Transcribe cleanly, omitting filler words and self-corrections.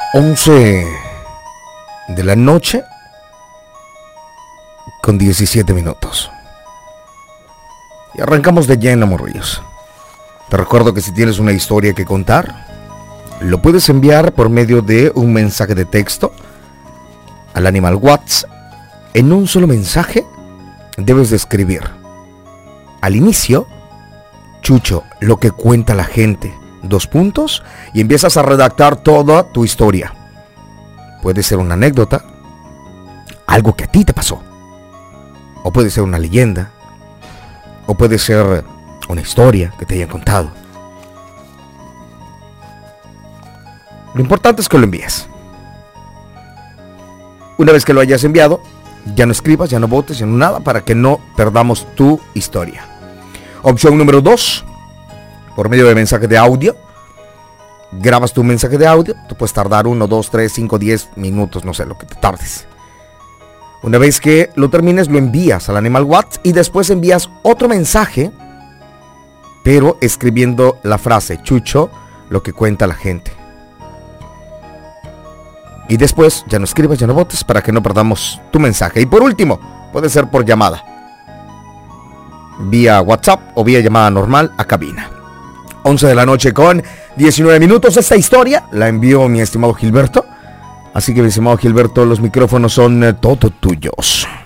11 de la noche con 17 minutos. Y arrancamos de lleno, morrillos. Te recuerdo que si tienes una historia que contar, lo puedes enviar por medio de un mensaje de texto al Animal WhatsApp. En un solo mensaje debes de escribir al inicio: Chucho, lo que cuenta la gente, 2 puntos, y empiezas a redactar toda tu historia. Puede ser una anécdota, algo que a ti te pasó, o puede ser una leyenda, o puede ser una historia que te hayan contado. Lo importante es que lo envíes. Una vez que lo hayas enviado, ya no escribas, ya no votes, ya no nada, para que no perdamos tu historia. Opción número 2, por medio de mensaje de audio. Grabas tu mensaje de audio, tú puedes tardar 1, 2, 3, 5, 10 minutos, no sé, lo que te tardes. Una vez que lo termines, lo envías al Animal WhatsApp y después envías otro mensaje, pero escribiendo la frase: Chucho, lo que cuenta la gente. Y después ya no escribas, ya no votes, para que no perdamos tu mensaje. Y por último, puede ser por llamada, vía WhatsApp o vía llamada normal a cabina. 11 de la noche con 19 minutos. Esta historia la envió mi estimado Gilberto. Así que, mi estimado Gilberto, los micrófonos son todos tuyos.